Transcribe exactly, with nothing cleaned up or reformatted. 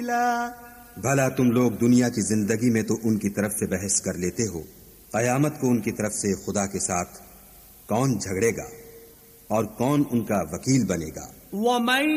भला तुम लोग दुनिया की जिंदगी में तो उनकी तरफ से बहस कर लेते हो, कयामत को उनकी तरफ से खुदा के साथ कौन झगड़ेगा और कौन उनका वकील बनेगा।